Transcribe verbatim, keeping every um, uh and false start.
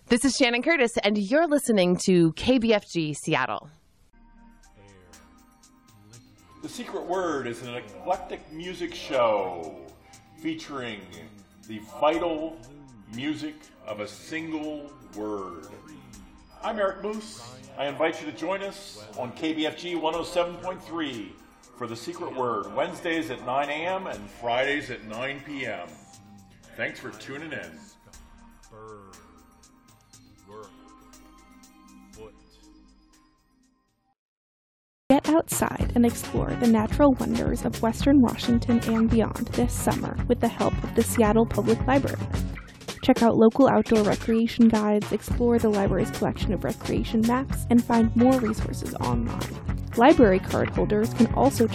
This is Shannon Curtis, and you're listening to K B F G Seattle. The Secret Word is an eclectic music show featuring the vital music of a single word. I'm Eric Moose. I invite you to join us on K B F G one oh seven point three for The Secret Word, Wednesdays at nine a.m. and Fridays at nine p.m. Thanks for tuning in. Get outside and explore the natural wonders of Western Washington and beyond this summer with the help of the Seattle Public Library. Check out local outdoor recreation guides, explore the library's collection of recreation maps, and find more resources online. Library card holders can also